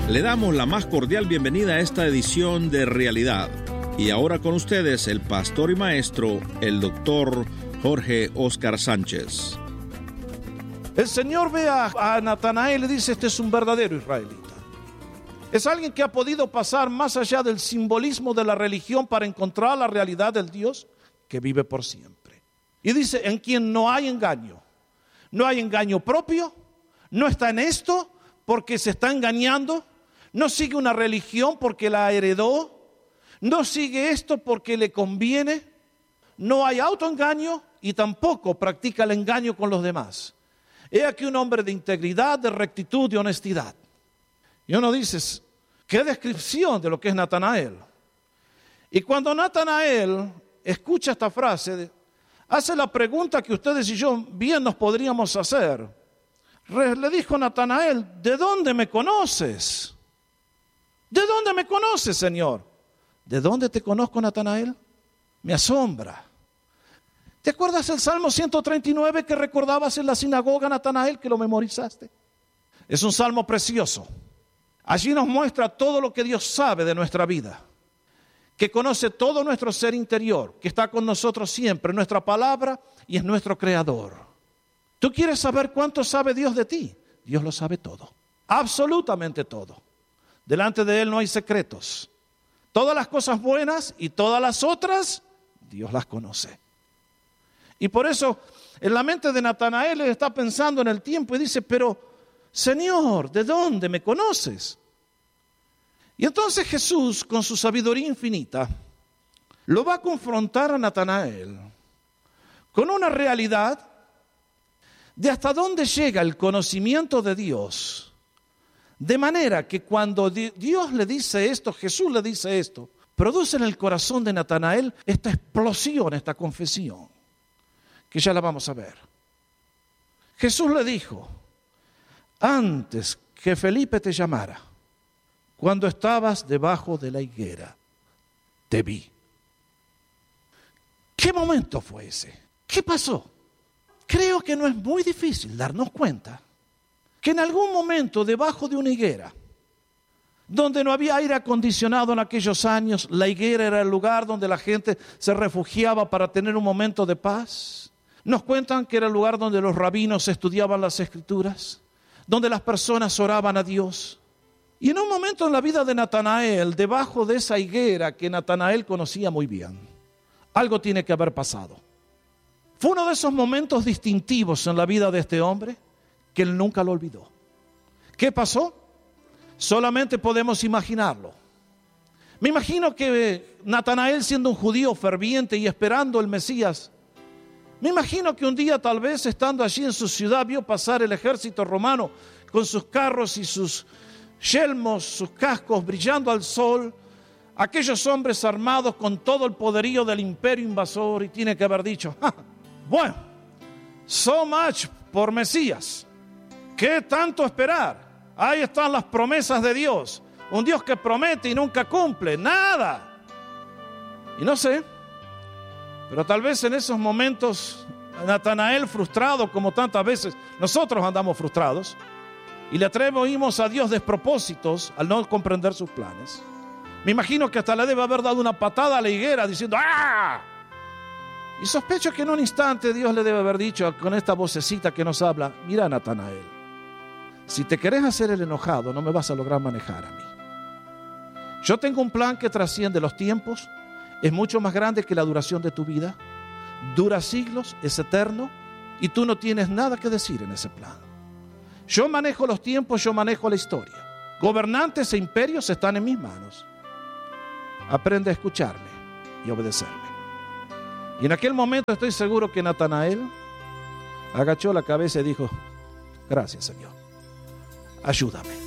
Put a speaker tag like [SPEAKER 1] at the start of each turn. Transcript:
[SPEAKER 1] Le damos la más cordial bienvenida a esta edición de Realidad. Y ahora con ustedes el pastor y maestro, el doctor Jorge Oscar Sánchez.
[SPEAKER 2] El Señor ve a Natanael y le dice: este es un verdadero israelita. Es alguien que ha podido pasar más allá del simbolismo de la religión para encontrar la realidad del Dios que vive por siempre. Y dice: en quien no hay engaño. No hay engaño propio, no está en esto porque se está engañando, no sigue una religión porque la heredó, no sigue esto porque le conviene, no hay autoengaño y tampoco practica el engaño con los demás. He aquí un hombre de integridad, de rectitud, de honestidad. Y uno dice: qué descripción de lo que es Natanael. Y cuando Natanael escucha esta frase, hace la pregunta que ustedes y yo bien nos podríamos hacer. Le dijo Natanael: ¿de dónde me conoces? ¿De dónde me conoces, Señor? ¿De dónde te conozco, Natanael? Me asombra. ¿Te acuerdas el Salmo 139 que recordabas en la sinagoga, Natanael, que lo memorizaste? Es un salmo precioso. Allí nos muestra todo lo que Dios sabe de nuestra vida, que conoce todo nuestro ser interior, que está con nosotros siempre, nuestra palabra, y es nuestro creador. ¿Tú quieres saber cuánto sabe Dios de ti? Dios lo sabe todo, absolutamente todo. Delante de Él no hay secretos. Todas las cosas buenas y todas las otras, Dios las conoce. Y por eso en la mente de Natanael él está pensando en el tiempo y dice: pero Señor, ¿de dónde me conoces? Y entonces Jesús, con su sabiduría infinita, lo va a confrontar a Natanael con una realidad de hasta dónde llega el conocimiento de Dios. De manera que cuando Dios le dice esto, Jesús le dice esto, produce en el corazón de Natanael esta explosión, esta confesión, que ya la vamos a ver. Jesús le dijo: antes que Felipe te llamara, cuando estabas debajo de la higuera, te vi. ¿Qué momento fue ese? ¿Qué pasó? Creo que no es muy difícil darnos cuenta que en algún momento debajo de una higuera, donde no había aire acondicionado en aquellos años, la higuera era el lugar donde la gente se refugiaba para tener un momento de paz. Nos cuentan que era el lugar donde los rabinos estudiaban las escrituras, donde las personas oraban a Dios. Y en un momento en la vida de Natanael, debajo de esa higuera que Natanael conocía muy bien, algo tiene que haber pasado. Fue uno de esos momentos distintivos en la vida de este hombre que él nunca lo olvidó. ¿Qué pasó? Solamente podemos imaginarlo. Me imagino que Natanael, siendo un judío ferviente y esperando el Mesías, me imagino que un día, tal vez estando allí en su ciudad, vio pasar el ejército romano con sus carros y sus yelmos, sus cascos brillando al sol, aquellos hombres armados con todo el poderío del imperio invasor, y tiene que haber dicho: bueno, so much por Mesías. ¿Qué tanto esperar? Ahí están las promesas de Dios. Un Dios que promete y nunca cumple, nada. Y no sé, pero tal vez en esos momentos Natanael, frustrado como tantas veces nosotros andamos frustrados, y le atribuimos a Dios despropósitos al no comprender sus planes. Me imagino que hasta le debe haber dado una patada a la higuera diciendo: ¡ah! Y sospecho que en un instante Dios le debe haber dicho con esta vocecita que nos habla: mira, Natanael, si te querés hacer el enojado, no me vas a lograr manejar a mí. Yo tengo un plan que trasciende los tiempos, es mucho más grande que la duración de tu vida, dura siglos, es eterno, y tú no tienes nada que decir en ese plan. Yo manejo los tiempos, yo manejo la historia. Gobernantes e imperios están en mis manos. Aprende a escucharme y obedecerme. Y en aquel momento estoy seguro que Natanael agachó la cabeza y dijo: gracias, Señor, ayúdame.